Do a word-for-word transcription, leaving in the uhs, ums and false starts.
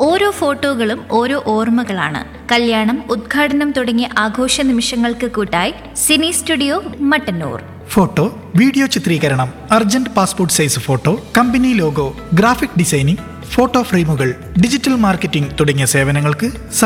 ഓരോ ഫോട്ടോകളും ഓരോ ഓർമ്മകളാണ്. കല്യാണം, ഉദ്ഘാടനം തുടങ്ങിയ ആഘോഷ നിമിഷങ്ങൾക്ക് കൂട്ടായി Sini studio Mattannur. Photo, video ചിത്രീകരണം, urgent passport size photo, company logo, graphic designing, photo ഫ്രെയിമുകൾ, ഡിജിറ്റൽ മാർക്കറ്റിംഗ് തുടങ്ങിയ സേവനങ്ങൾക്ക്